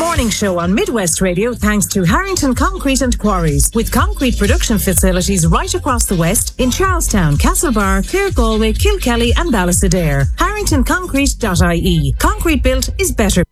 morning show on Midwest Radio thanks to Harrington Concrete and Quarries, with concrete production facilities right across the West in Charlestown, Castlebar, Clare, Galway, Kilkelly and Ballysadare. HarringtonConcrete.ie. Concrete built is better